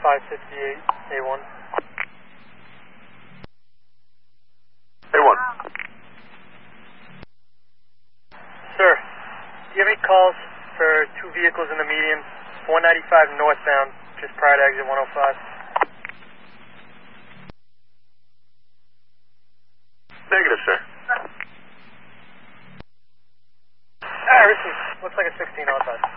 558 A1. A1. Sir, do you have any calls for two vehicles in the median, 495 northbound, just prior to exit 105? Negative, sir. Looks like a 16 outside.